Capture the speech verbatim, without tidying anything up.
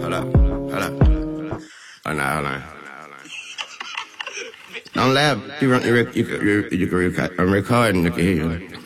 hold up, hold up. Hold on, hold on. Don't laugh. You, you, you, you, you, you, I'm recording. I can hear you.